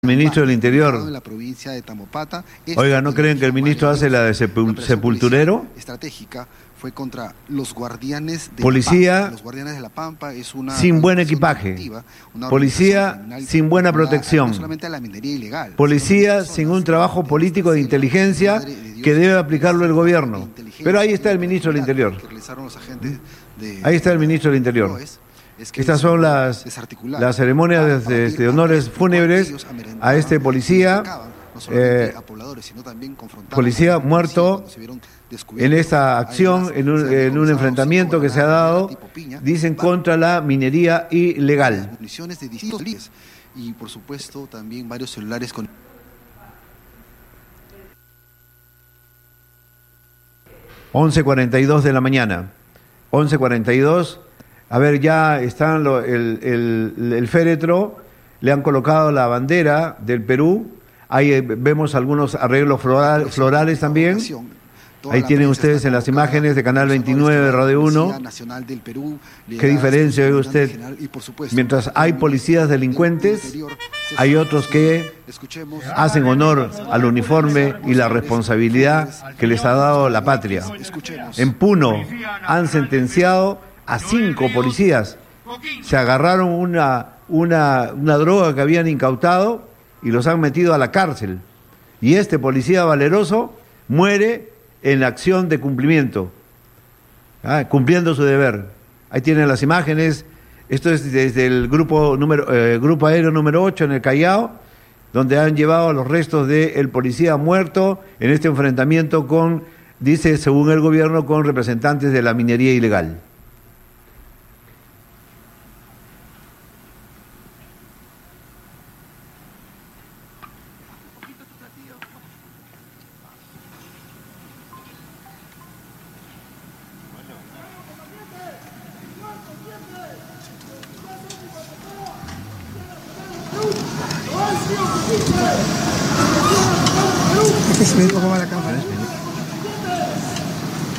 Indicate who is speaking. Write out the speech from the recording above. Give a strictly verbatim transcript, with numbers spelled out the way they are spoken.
Speaker 1: Ministro del Interior.
Speaker 2: En la provincia de Tamopata.
Speaker 1: Oiga, ¿no creen que el ministro hace la de sepul sepulturero?
Speaker 2: Estratégica fue contra los guardianes de
Speaker 1: Policía
Speaker 2: la Pampa. Los guardianes de la Pampa es una
Speaker 1: sin buen equipaje. Policía sin buena protección.
Speaker 2: No solamente a la minería ilegal.
Speaker 1: Policía sin un trabajo político de inteligencia que debe aplicarlo el gobierno. Pero ahí está el ministro del Interior. Ahí está el ministro del Interior. Estas son las, las ceremonias de, de honores fúnebres a este policía, eh, policía muerto en esta acción, en un, en un enfrentamiento que se ha dado, dicen, contra la minería ilegal.
Speaker 2: Y por supuesto también varios celulares con...
Speaker 1: once cuarenta y dos de la mañana, once cuarenta y dos. A ver, ya están lo, el, el, el féretro, le han colocado la bandera del Perú, ahí eh, vemos algunos arreglos floral, florales también, ahí tienen ustedes en las imágenes de Canal veintinueve de Radio uno, qué diferencia ve usted, mientras hay policías delincuentes, hay otros que hacen honor al uniforme y la responsabilidad que les ha dado la patria. En Puno han sentenciado a cinco policías, se agarraron una, una, una droga que habían incautado y los han metido a la cárcel. Y este policía valeroso muere en la acción de cumplimiento, ¿ah? Cumpliendo su deber. Ahí tienen las imágenes. Esto es desde el grupo, número, eh, grupo aéreo número ocho en el Callao, donde han llevado los restos del policía muerto en este enfrentamiento con, dice, según el gobierno, con representantes de la minería ilegal.
Speaker 3: Este es el mismo como la cámara.